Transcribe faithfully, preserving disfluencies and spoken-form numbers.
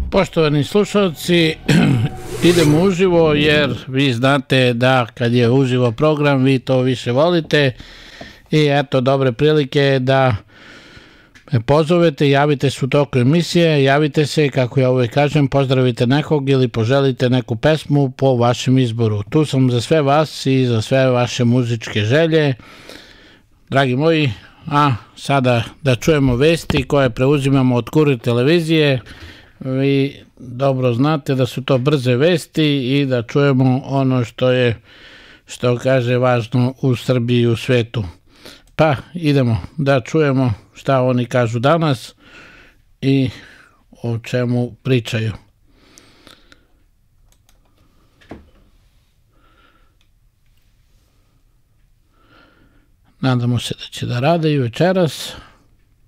Poštovani slušalci, idemo uživo jer vi znate da kad je uživo program vi to više volite i eto dobre prilike da me pozovete, javite se u toku emisije, javite se, kako ja uvijek kažem, pozdravite nekog ili poželite neku pesmu po vašem izboru. Tu sam za sve vas i za sve vaše muzičke želje. Dragi moji, a sada da čujemo vesti koje preuzimamo od Kurir televizije. Vi dobro znate da su to brze vesti i da čujemo ono što je, što kaže, važno u Srbiji i u svetu. Pa idemo da čujemo šta oni kažu danas i o čemu pričaju. Nadamo se da će da rade i večeras.